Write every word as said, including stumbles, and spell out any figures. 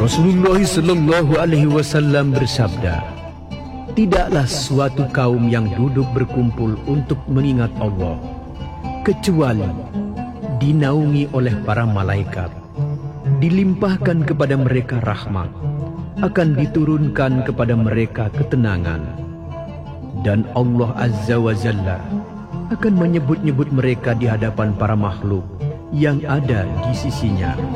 Rasulullah Sallallahu Alaihi Wasallam bersabda, tidaklah suatu kaum yang duduk berkumpul untuk mengingat Allah kecuali dinaungi oleh para malaikat, dilimpahkan kepada mereka rahmat, akan diturunkan kepada mereka ketenangan, dan Allah Azza wa Jalla akan menyebut-nyebut mereka di hadapan para makhluk yang ada di sisinya.